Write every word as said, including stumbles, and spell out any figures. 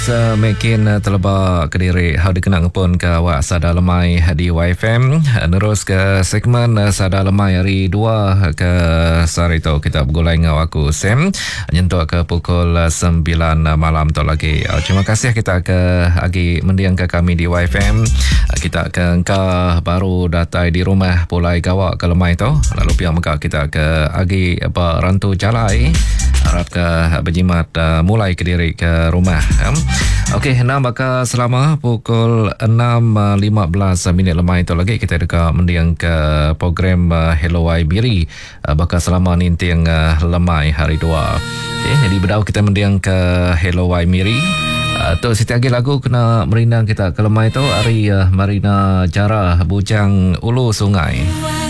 Semakin uh, terlebar ke diri how dikenang pun ke awak sada lemai di Y F M. Terus ke segmen uh, sada lemai hari dua ke sehari tu kita bergulai dengan aku Sam nyentuh ke pukul uh, sembilan uh, malam tu lagi. Uh, terima kasih kita ke agi mendiang ke kami di Y F M. Uh, kita ke engkau baru datai di rumah pulai gawak ke lemai tu. Lalu piang maka kita ke agi apa rantu jalai harap ke berjimat uh, mulai ke diri ke rumah. Um. Okey, nah maka selama pukul enam lima belas minit lemai itu lagi kita dekat mendiang ke program uh, Hello I Miri uh, bakal selama ninting uh, lemai hari dua. Okay, jadi berdau kita mendiang ke Hello I Miri. Uh, tu setiap lagi lagu kena merindang kita ke lemai tu hari uh, Marina Jara Bujang Ulu Sungai.